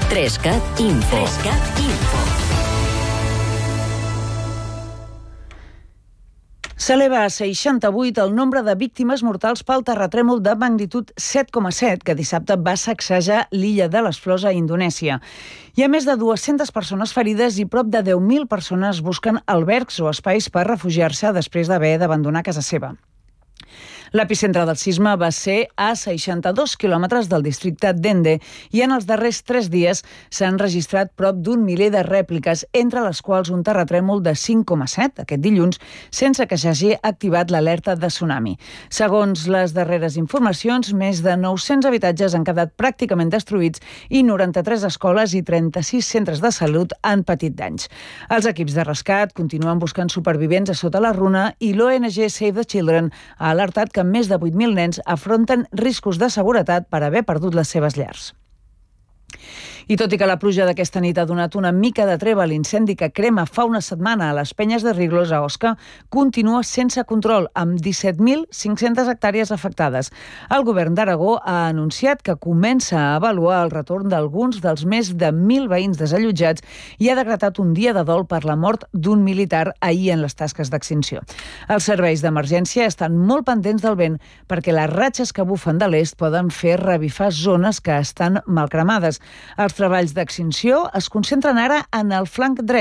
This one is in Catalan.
3CAT Info. S'eleva a 68 el nombre de víctimes mortals pel terratrèmol de magnitud 7,7 que dissabte va sacsejar l'illa de les Flors a Indonèsia. Hi ha més de 200 persones ferides i prop de 10.000 persones busquen albergs o espais per refugiar-se després d'haver d'abandonar casa seva. L'epicentre del sisme va ser a 62 quilòmetres del districte d'Ende i en els darrers 3 dies s'han registrat prop d'un miler de rèpliques, entre les quals un terratrèmol de 5,7 aquest dilluns, sense que s'hagi activat l'alerta de tsunami. Segons les darreres informacions, més de 900 habitatges han quedat pràcticament destruïts i 93 escoles i 36 centres de salut han patit danys. Els equips de rescat continuen buscant supervivents a sota la runa i l'ONG Save the Children ha alertat que més de 8.000 nens afronten riscos de seguretat per haver perdut les seves llars. I tot i que la pluja d'aquesta nit ha donat una mica de treva a l'incendi que crema fa una setmana a les Penyes de Riglos, a Osca, continua sense control, amb 17.500 hectàrees afectades. El govern d'Aragó ha anunciat que comença a avaluar el retorn d'alguns dels més de 1.000 veïns desallotjats i ha decretat un dia de dol per la mort d'un militar ahir en les tasques d'extinció. Els serveis d'emergència estan molt pendents del vent perquè les ratxes que bufen de l'est poden fer revifar zones que estan mal cremades. Els treballs d'extinció es concentren ara en el flanc dret